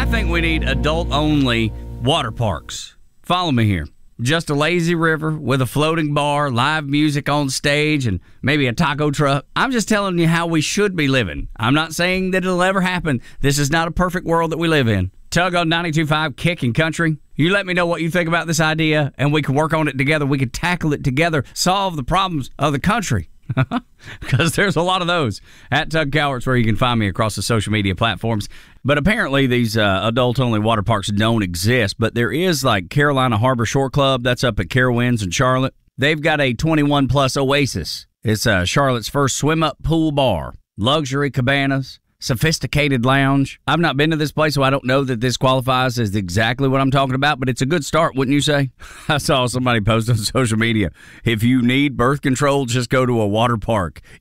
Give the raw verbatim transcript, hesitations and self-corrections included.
think we need adult-only water parks. Follow me here. Just a lazy river with a floating bar, live music on stage, and maybe a taco truck. I'm just telling you how we should be living. I'm not saying that it'll ever happen. This is not a perfect world that we live in. Tug on ninety-two point five Kicking Country. You let me know what you think about this idea, and we can work on it together. We can tackle it together, solve the problems of the country. Because there's a lot of those. At Tug Cowart's where you can find me across the social media platforms. But apparently these uh, adult-only water parks don't exist. But there is like Carolina Harbor Shore Club. That's up at Carowinds in Charlotte. They've got a twenty-one plus Oasis. It's uh, Charlotte's first swim-up pool bar. Luxury cabanas. Sophisticated lounge. I've not been to this place, so I don't know that this qualifies as exactly what I'm talking about, but it's a good start, wouldn't you say? I saw somebody post on social media, if you need birth control, just go to a water park.